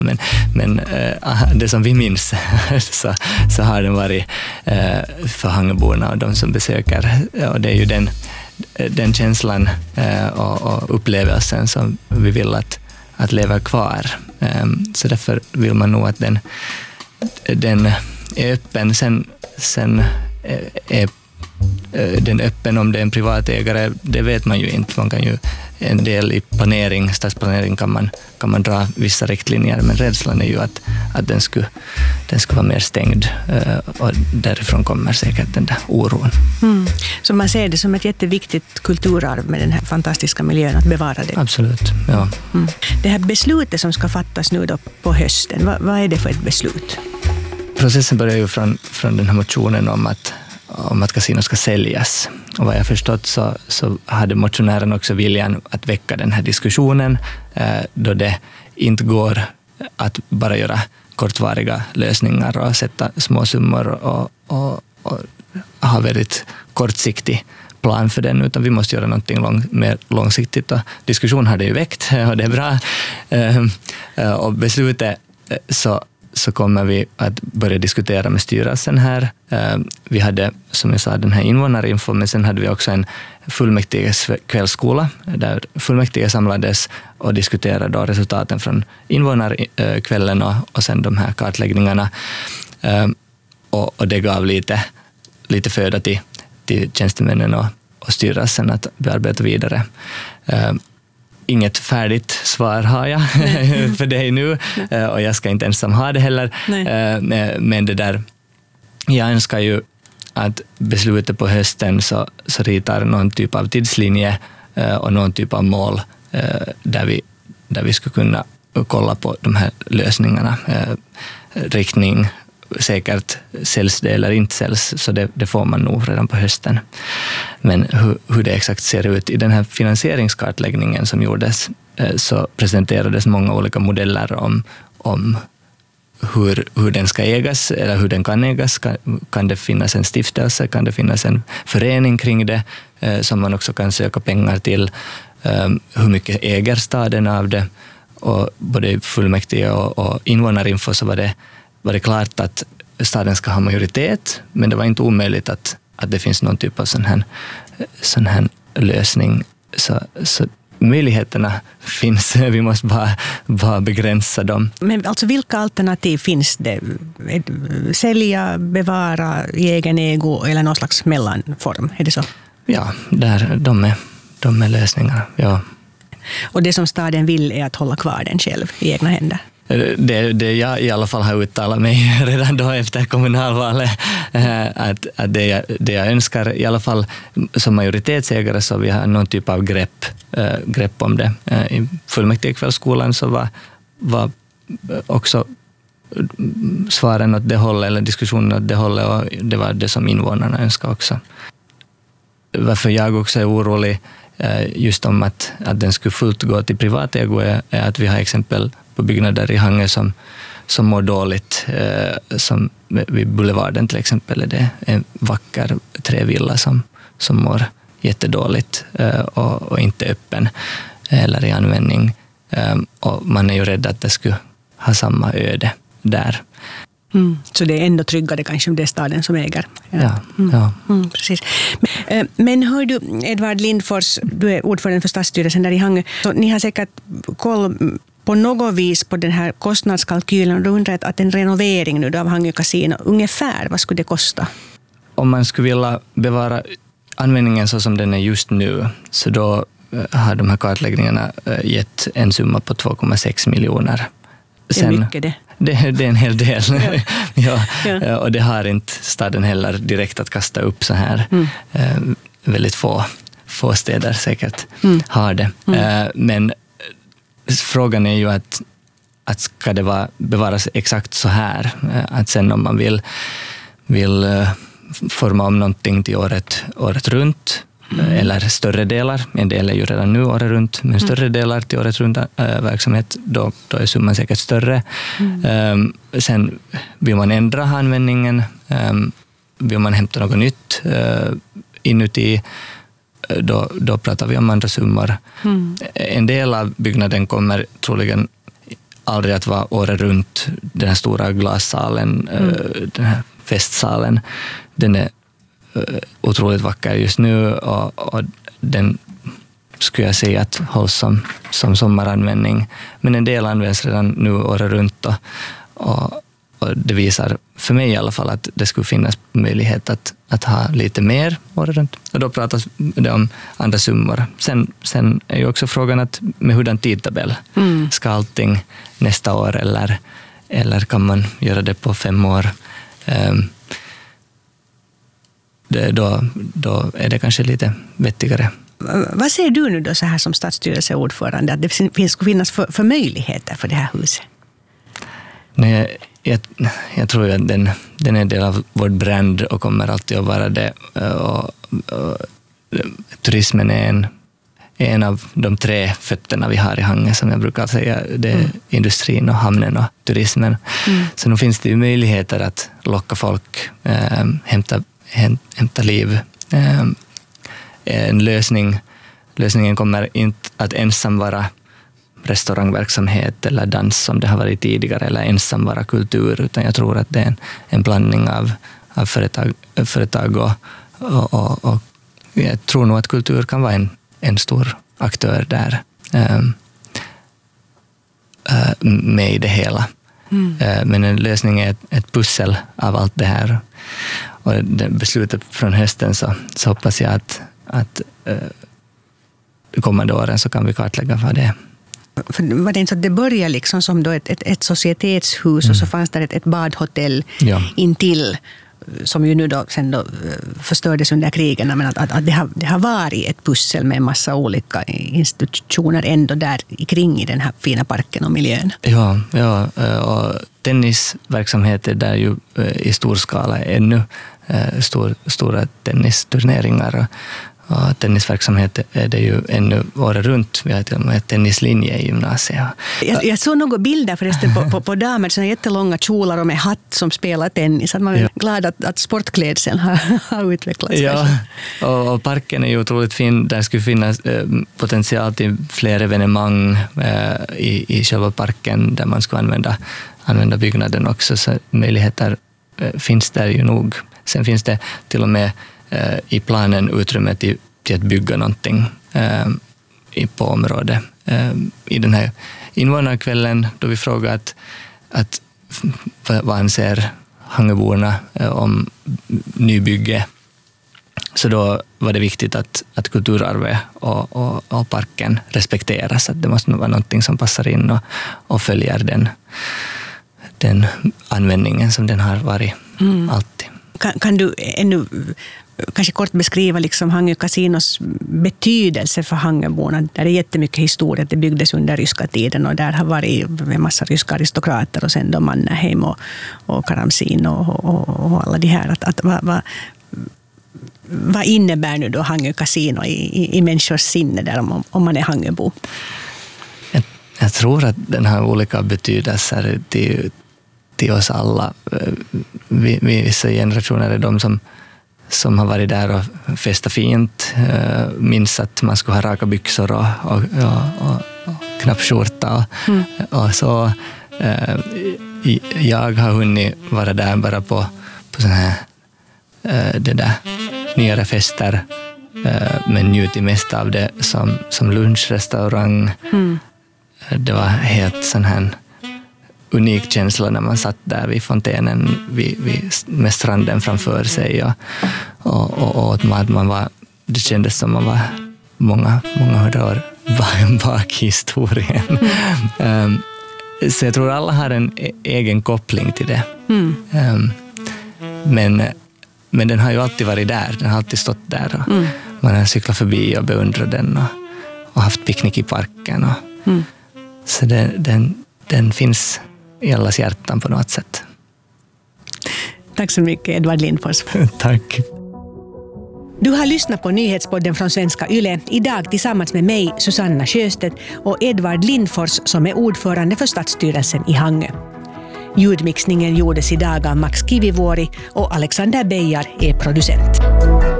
Men det som vi minns så har den varit för Hangeborna och de som besöker. Och det är ju den känslan och upplevelsen som vi vill att leva kvar. Så därför vill man nog att den är öppen. Sen är den öppen om det är en privatägare, det vet man ju inte. Man kan ju en del i stadsplanering kan man dra vissa riktlinjer, men rädslan är ju att den skulle vara mer stängd, och därifrån kommer säkert den där oron. Så man ser det som ett jätteviktigt kulturarv med den här fantastiska miljön, att bevara det? Absolut, ja. Det här beslutet som ska fattas nu då på hösten, vad är det för ett beslut? Processen börjar ju från den här motionen om att kasino ska säljas. Och vad jag förstått så hade motionären också viljan att väcka den här diskussionen, då det inte går att bara göra kortvariga lösningar och sätta små summor och ha väldigt kortsiktig plan för den, utan vi måste göra någonting mer långsiktigt. Och diskussion har det ju väckt, och det är bra. Och beslutet så kommer vi att börja diskutera med styrelsen här. Vi hade, som jag sa, den här invånarinfo, men sen hade vi också en fullmäktiges kvällsskola där fullmäktige samlades och diskuterade då resultaten från invånarkvällen och sen de här kartläggningarna. Och det gav lite föda till tjänstemännen och styrelsen att bearbeta vidare. Inget färdigt svar har jag för dig nu, och jag ska inte ensam ha det heller. Men det där, jag önskar ju att beslutet på hösten så ritar någon typ av tidslinje och någon typ av mål där vi skulle kunna kolla på de här lösningarna. Riktning, säkert säljs det eller inte säljs, så det får man nog redan på hösten. Men hur det exakt ser ut i den här finansieringskartläggningen som gjordes, så presenterades många olika modeller om hur den ska ägas eller hur den kan ägas. Kan det finnas en stiftelse, kan det finnas en förening kring det som man också kan söka pengar till, hur mycket äger staden av det, och både fullmäktige och invånarinfo så var det klart att staden ska ha majoritet, men det var inte omöjligt att det finns någon typ av sån här lösning. Så möjligheterna finns, vi måste bara begränsa dem. Men alltså vilka alternativ finns det? Sälja, bevara i egen ägo eller någon slags mellanform, är det så? Ja, de är lösningar, ja. Och det som staden vill är att hålla kvar den själv i egna händer? Det jag i alla fall har uttalat mig redan då efter kommunalvalet, att det jag önskar, i alla fall som majoritetsägare, så vi har någon typ av grepp om det. I fullmäktigekvällsskolan så var också svaren åt det hållet, eller diskussionen åt det hållet, och det var det som invånarna önskar också. Varför jag också är orolig just om att den skulle fullt gå till privatägo är att vi har exempel på byggnader i Hange som mår dåligt, som vid Boulevarden till exempel är det en vacker trävilla som mår jättedåligt och inte öppen eller i användning, och man är ju rädd att det skulle ha samma öde där. Så det är ändå tryggare kanske om det är staden som äger. Ja. Precis. Men hör du, Edvard Lindfors, du är ordförande för stadsstyrelsen där i Hange. Så ni har säkert koll på något vis på den här kostnadskalkylen, och du undrar att en renovering nu av Hange Casino, ungefär vad skulle det kosta? Om man skulle vilja bevara användningen så som den är just nu, så då har de här kartläggningarna gett en summa på 2,6 miljoner. Det är mycket det. Det är en hel del. Ja. Och det har inte staden heller direkt att kasta upp så här. Väldigt få städer säkert har det. Men frågan är ju att ska det bevaras exakt så här? Att sen om man vill forma om någonting till året runt, eller större delar, en del är ju redan nu året runt, men större delar till året runt verksamhet, då är summan säkert större. Sen vill man ändra användningen, vill man hämta något nytt inuti, då pratar vi om andra summor. En del av byggnaden kommer troligen aldrig att vara året runt. Den här stora glassalen, den här festsalen, den är otroligt vacker just nu och den skulle jag säga att hålls som sommaranvändning. Men en del används redan nu året runt och det visar för mig i alla fall att det skulle finnas möjlighet att ha lite mer året runt. Och då pratas det om andra summor. Sen är ju också frågan att med hurdan tidtabell ska allting nästa år eller kan man göra det på 5 år? Då är det kanske lite vettigare. Vad ser du nu då så här som stadsstyrelseordförande att det skulle finnas för möjligheter för det här huset? Nej, jag tror att den är en del av vårt brand och kommer alltid att vara det. Och turismen är en av de 3 fötterna vi har i Hangö, som jag brukar säga. Det är industrin och hamnen och turismen. Så nu finns det ju möjligheter att locka folk, hämta liv. En lösningen kommer inte att ensam vara restaurangverksamhet eller dans som det har varit tidigare eller ensam vara kultur, utan jag tror att det är en blandning av företag och jag tror nog att kultur kan vara en stor aktör där med i det hela. Men en lösning är ett pussel av allt det här. Och det beslutet från hösten så hoppas jag att de kommande åren så kan vi kartlägga vad det är. För var det inte så att det började liksom som då ett societetshus och så fanns det ett badhotell intill som ju nu då sen då förstördes under krigen, men att det har varit ett pussel med en massa olika institutioner ändå där kring i den här fina parken och miljön. Ja, och tennisverksamhet är där ju i stor skala ännu stora tennisturneringar och tennisverksamhet är det ju ännu året runt. Vi har till och med tennislinje i gymnasiet. Jag såg några bilder förresten på damer, såna jättelånga kjolar och med hatt som spelar tennis. Man är glad att sportklädseln har utvecklats. Ja, och parken är ju otroligt fin. Där skulle finnas potential till fler evenemang i själva parken där man skulle använda byggnaden också. Så möjligheter finns där ju nog. Sen finns det till och med i planen utrymme till att bygga någonting på området. I den här invånarkvällen då vi frågade att vad anser Hangöborna om nybygge, så då var det viktigt att kulturarvet och parken respekteras. Att det måste vara någonting som passar in och följer den användningen som den har varit alltid. Kan du ännu kanske kort beskriva liksom Hangö kasinos betydelse för Hangöborna? Där är jättemycket historia. Det byggdes under ryska tiden och där har varit en massa ryska aristokrater och sen då Mannerheim och Karamzin och alla de här. Vad innebär nu då Hangö kasino i människors sinne där om man är Hangöbo? Jag tror att den har olika betydelser till oss alla. Vissa generationer är de som har varit där och festat fint, minns att man skulle ha raka byxor och knappskjorta och så. Jag har hunnit vara där bara på sån här det där nyare fester, men njutit mest av det som lunchrestaurang. Det var helt sån här unik känsla när man satt där vid fontänen med stranden framför sig och åt mat. Det kändes som man var många 100 år bak i historien. Så jag tror alla har en egen koppling till det. Men den har ju alltid varit där. Den har alltid stått där. Man har cyklat förbi och beundrat den och haft picknick i parken. Så den finns i allas hjärtan på något sätt. Tack så mycket, Edvard Lindfors. Tack. Du har lyssnat på nyhetspodden från Svenska Yle. Idag tillsammans med mig, Susanna Sjöstedt, och Edvard Lindfors som är ordförande för stadsstyrelsen i Hangö. Ljudmixningen gjordes idag av Max Kivivuori och Alexander Beijar är producent.